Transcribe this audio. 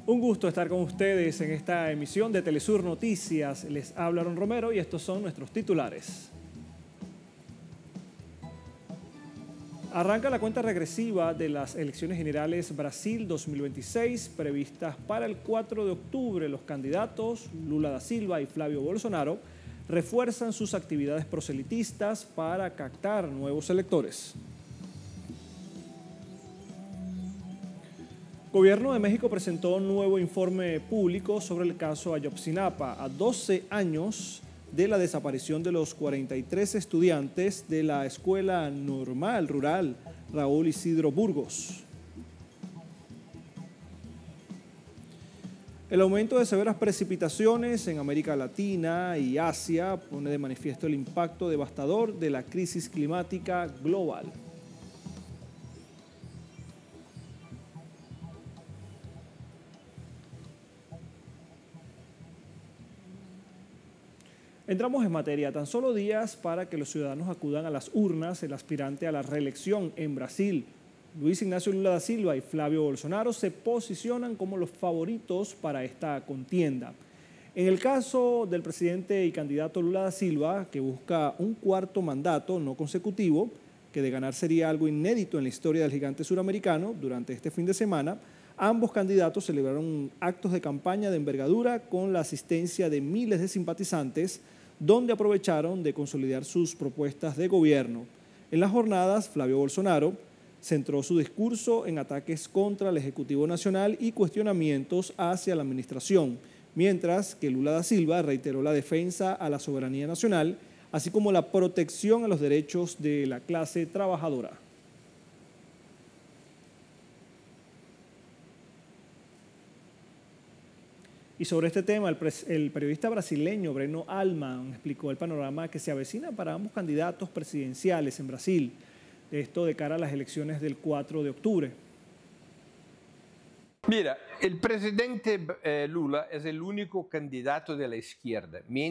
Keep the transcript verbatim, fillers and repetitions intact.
Un gusto estar con ustedes en esta emisión de Telesur Noticias. Les habla Aaron Romero y estos son nuestros titulares. Arranca la cuenta regresiva de las elecciones generales Brasil dos mil veintiséis previstas para el cuatro de octubre. Los candidatos Lula da Silva y Flavio Bolsonaro refuerzan sus actividades proselitistas para captar nuevos electores. Gobierno de México presentó un nuevo informe público sobre el caso Ayotzinapa a doce años de la desaparición de los cuarenta y tres estudiantes de la Escuela Normal Rural Raúl Isidro Burgos. El aumento de severas precipitaciones en América Latina y Asia pone de manifiesto el impacto devastador de la crisis climática global. Entramos en materia. Tan solo días para que los ciudadanos acudan a las urnas, el aspirante a la reelección en Brasil, Luis Ignacio Lula da Silva y Flavio Bolsonaro, se posicionan como los favoritos para esta contienda. En el caso del presidente y candidato Lula da Silva, que busca un cuarto mandato no consecutivo, que de ganar sería algo inédito en la historia del gigante suramericano, durante este fin de semana, ambos candidatos celebraron actos de campaña de envergadura con la asistencia de miles de simpatizantes, donde aprovecharon de consolidar sus propuestas de gobierno. En las jornadas, Flavio Bolsonaro centró su discurso en ataques contra el Ejecutivo Nacional y cuestionamientos hacia la administración, mientras que Lula da Silva reiteró la defensa a la soberanía nacional, así como la protección a los derechos de la clase trabajadora. Y sobre este tema, el, el periodista brasileño Breno Altman explicó el panorama que se avecina para ambos candidatos presidenciales en Brasil, esto de cara a las elecciones del cuatro de octubre. Mira, el presidente eh, Lula es el único candidato de la izquierda.